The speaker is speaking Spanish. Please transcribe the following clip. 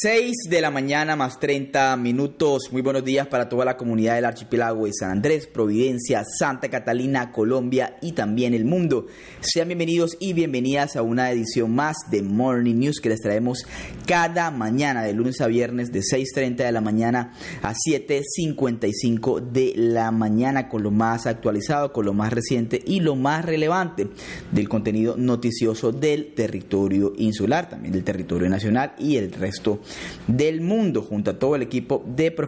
6 de la mañana más 30 minutos. Muy buenos días para toda la comunidad del archipiélago de San Andrés, Providencia, Santa Catalina, Colombia y también el mundo. Sean bienvenidos y bienvenidas a una edición más de Morning News que les traemos cada mañana de lunes a viernes de 6:30 de la mañana a 7:55 de la mañana, con lo más actualizado, con lo más reciente y lo más relevante del contenido noticioso del territorio insular, también del territorio nacional y el resto del mundo, junto a todo el equipo de profesionales